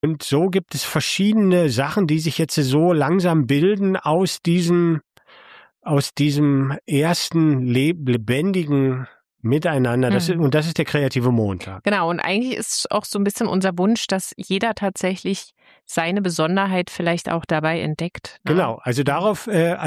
Und so gibt es verschiedene Sachen, die sich jetzt so langsam bilden aus diesem ersten lebendigen Miteinander. Und das ist der kreative Montag. Genau, und eigentlich ist auch so ein bisschen unser Wunsch, dass jeder tatsächlich seine Besonderheit vielleicht auch dabei entdeckt. Ne? Genau, also darauf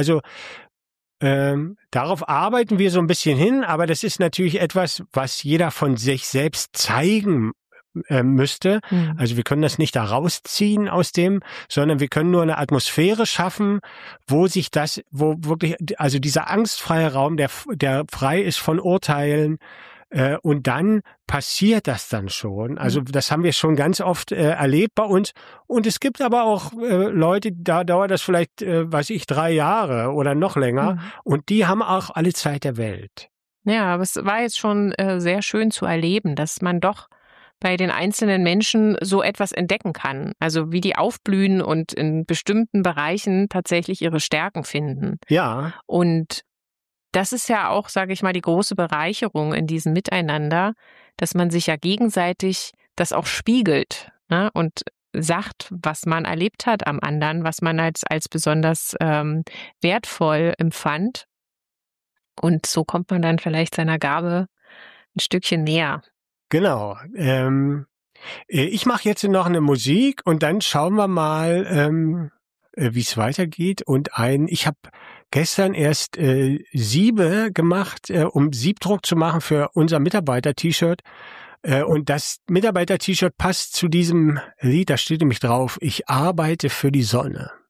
arbeiten wir so ein bisschen hin, aber das ist natürlich etwas, was jeder von sich selbst zeigen müsste. Also wir können das nicht da rausziehen aus dem, sondern wir können nur eine Atmosphäre schaffen, wo wirklich, also dieser angstfreie Raum, der frei ist von Urteilen, und dann passiert das dann schon. Also das haben wir schon ganz oft erlebt bei uns. Und es gibt aber auch Leute, da dauert das vielleicht, 3 Jahre oder noch länger. Und die haben auch alle Zeit der Welt. Ja, aber es war jetzt schon sehr schön zu erleben, dass man doch bei den einzelnen Menschen so etwas entdecken kann. Also wie die aufblühen und in bestimmten Bereichen tatsächlich ihre Stärken finden. Ja. Und das ist ja auch, sage ich mal, die große Bereicherung in diesem Miteinander, dass man sich ja gegenseitig das auch spiegelt, ne? Und sagt, was man erlebt hat am anderen, was man als besonders wertvoll empfand. Und so kommt man dann vielleicht seiner Gabe ein Stückchen näher. Genau. Ich mache jetzt noch eine Musik und dann schauen wir mal, wie es weitergeht. Und ich habe gestern erst Siebe gemacht, um Siebdruck zu machen für unser Mitarbeiter-T-Shirt. Und das Mitarbeiter-T-Shirt passt zu diesem Lied, da steht nämlich drauf: Ich arbeite für die Sonne.